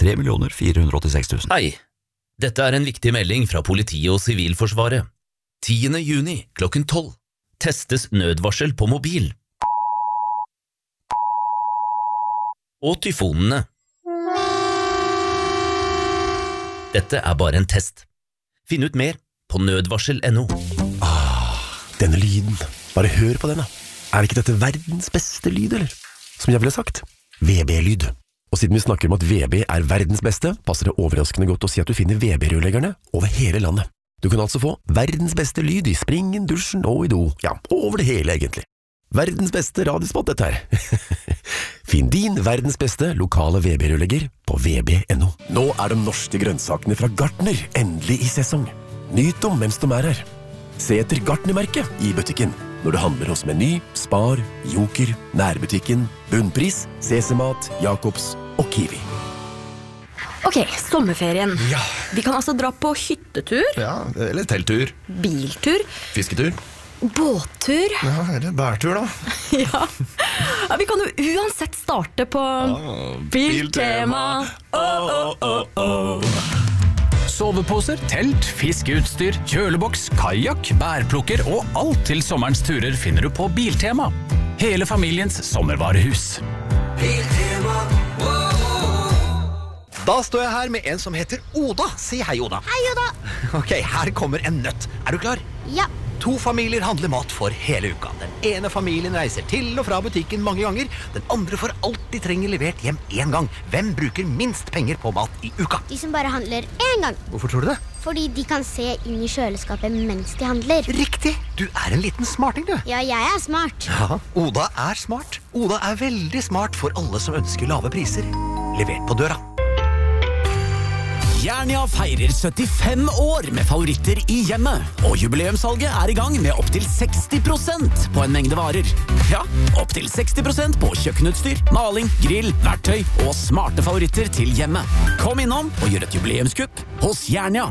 3 486 000. Hei, dette er en viktig melding fra politiet og Sivilforsvaret. 10. juni klokken 12 testes nødvarsel på mobil. Og tyfonene. Dette er bare en test. Finn ut mer på nødvarsel.no. Denne lyden. Bare hør på den da. Er ikke dette verdens beste lyd, eller? Som jeg ville sagt, VB-lyd. Og siden vi snakker om at VB er verdens beste, passer det overraskende godt å si at du finner VB-rørleggerne over hele landet. Du kan altså få verdens beste lyd i springen, dusjen og i do. Ja, over det hele egentlig. Verdens beste radiospot dette her. Finn din verdens beste lokale VB-rørlegger på vb.no. Nå er de norske grønnsakene fra Gartner endelig i sesong. Nyt om mens de er her. Se etter Gartner-merket i butikken når du handler hos Meny, Spar, Joker, Nærbutikken, Bunnpris, CC-mat, Jacobs og Kiwi. Ok, sommerferien. Ja. Vi kan altså dra på hyttetur, Ja, eller telttur, biltur, fisketur. båttur. Ja, eller bærtur da. Ja. Ja, vi kan jo uansett starte på Biltema. Soveposer, telt, fiskeutstyr, kjøleboks, kajak, bærplukker og alt til sommerens turer finner du på Biltema. Hele familiens sommervarehus. Da står jeg her med en som heter Oda. Si hei, Oda. Hei, Oda. Ok, her kommer en nøtt. Er du klar? Ja. 2 familier handler mat for hele uka. Den ene familien reiser til og fra butikken mange ganger. Den andre får alt de trenger levert hjem en gang. Hvem bruker minst penger på mat i uka? De som bare handler en gang. Hvorfor tror du det? Fordi de kan se inn i kjøleskapet mens de handler. Riktig! Du er en liten smarting, du. Ja, jeg er smart. Ja, Oda er smart. Oda er veldig smart for alle som ønsker lave priser. Levert på døra. Jernia feirer 75 år med favoritter i hjemmet, og jubileumssalget er i gang med opp til 60% på en mengde varer. Ja, opp til 60% på kjøkkenutstyr, maling, grill, verktøy og smarte favoritter til hjemmet. Kom innom og gjør et jubileumskupp hos Jernia.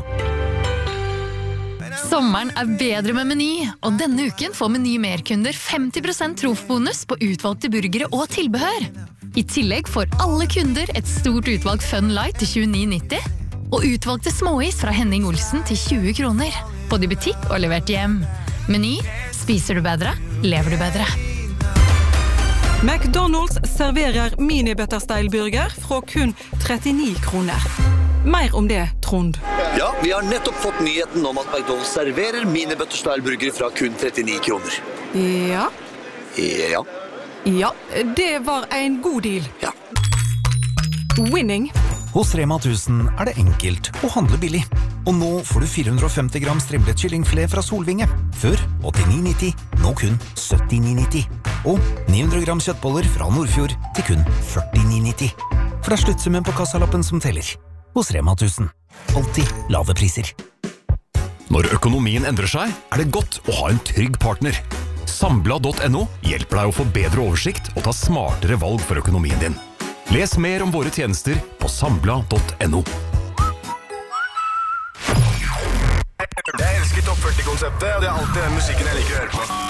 Sommeren er bedre med Meny, og denne uken får Meny merkunder 50% trofbonus på utvalgte burgere og tilbehør. I tillegg får alle kunder et stort utvalg Fun Light til 29,90, og utvalgte småis fra Henning Olsen til 20 kroner. Både i butikk og levert hjem. Meny. Spiser du bedre, lever du bedre. McDonald's serverer mini-butterstyle-burger fra kun 39 kroner. Mer om det, Trond. Ja, vi har nettopp fått nyheten om at McDonald's serverer mini-butterstyle-burger fra kun 39 kroner. Ja. Ja. Ja, det var en god deal. Ja. Winning. Hos Rema 1000 er det enkelt å handle billig. Og nå får du 450 gram strimlet kyllingfilet fra Solvinge. Før 89,90, nå kun 79,90. Og 900 gram kjøttboller fra Nordfjord til kun 49,90. For det er sluttsummen på kassalappen som teller. Hos Rema 1000. Alltid lave priser. Når økonomien endrer seg, er det godt å ha en trygg partner. Sambla.no hjelper deg å få bedre oversikt og ta smartere valg for økonomien din. Les mer om våre tjenester på sambla.no. Jeg elsker Topp 40-konseptet, og det er alltid den musikken jeg liker å høre på.